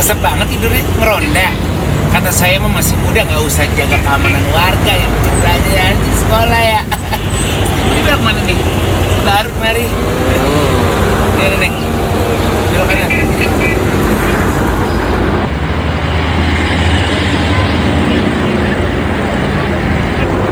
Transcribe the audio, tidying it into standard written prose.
Bisa banget tidurnya ngeronda. Kata saya mah masih muda, nggak usah jaga keamanan warga, yang penting belajar.